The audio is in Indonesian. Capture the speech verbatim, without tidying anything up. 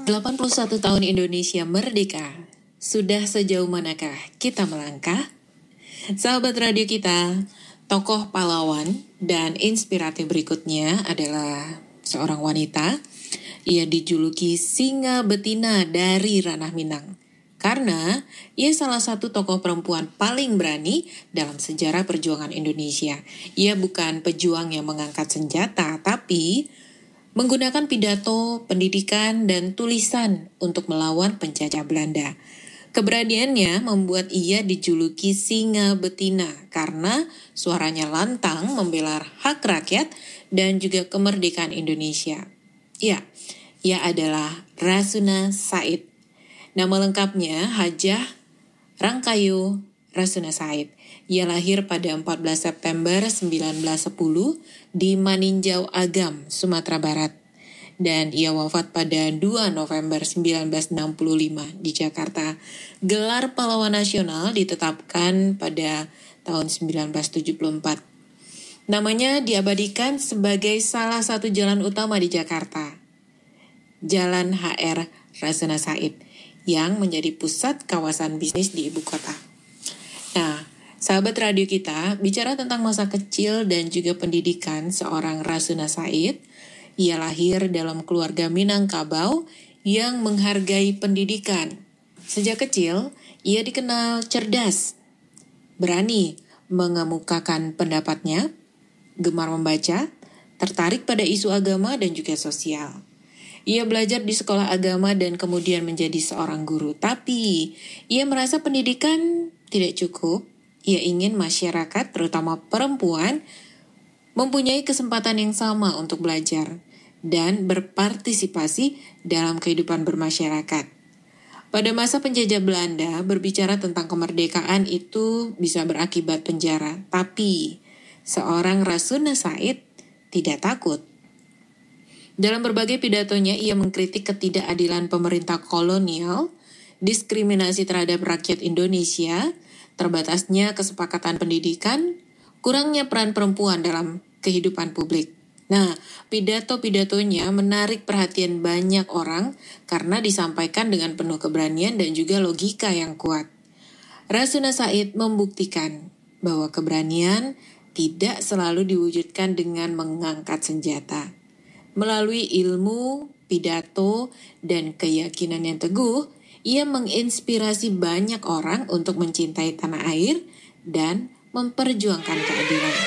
delapan puluh satu tahun Indonesia merdeka. Sudah sejauh manakah kita melangkah? Sahabat radio kita, tokoh pahlawan dan inspiratif berikutnya adalah seorang wanita. Ia dijuluki singa betina dari Ranah Minang. Karena ia salah satu tokoh perempuan paling berani dalam sejarah perjuangan Indonesia. Ia bukan pejuang yang mengangkat senjata, tapi menggunakan pidato, pendidikan, dan tulisan untuk melawan penjajah Belanda. Keberaniannya membuat ia dijuluki singa betina karena suaranya lantang membela hak rakyat dan juga kemerdekaan Indonesia. Ya, ia adalah Rasuna Said. Nama lengkapnya Hajah Rangkayo Rasuna Said. Ia lahir pada empat belas September sembilan belas sepuluh di Maninjau Agam, Sumatera Barat. Dan ia wafat pada dua November sembilan belas enam puluh lima di Jakarta. Gelar pahlawan nasional ditetapkan pada tahun sembilan belas tujuh puluh empat. Namanya diabadikan sebagai salah satu jalan utama di Jakarta, Jalan H R Rasuna Said, yang menjadi pusat kawasan bisnis di ibu kota. Nah, sahabat radio kita, bicara tentang masa kecil dan juga pendidikan seorang Rasuna Said. Ia lahir dalam keluarga Minangkabau yang menghargai pendidikan. Sejak kecil, ia dikenal cerdas, berani mengemukakan pendapatnya, gemar membaca, tertarik pada isu agama dan juga sosial. Ia belajar di sekolah agama dan kemudian menjadi seorang guru. Tapi, ia merasa pendidikan tidak cukup. Ia ingin masyarakat, terutama perempuan, mempunyai kesempatan yang sama untuk belajar dan berpartisipasi dalam kehidupan bermasyarakat. Pada masa penjajah Belanda, berbicara tentang kemerdekaan itu bisa berakibat penjara. Tapi, seorang Rasuna Said tidak takut. Dalam berbagai pidatonya, ia mengkritik ketidakadilan pemerintah kolonial, diskriminasi terhadap rakyat Indonesia, terbatasnya kesepakatan pendidikan, kurangnya peran perempuan dalam kehidupan publik. Nah, pidato-pidatonya menarik perhatian banyak orang karena disampaikan dengan penuh keberanian dan juga logika yang kuat. Rasuna Said membuktikan bahwa keberanian tidak selalu diwujudkan dengan mengangkat senjata. Melalui ilmu, pidato, dan keyakinan yang teguh, ia menginspirasi banyak orang untuk mencintai tanah air dan memperjuangkan keadilan.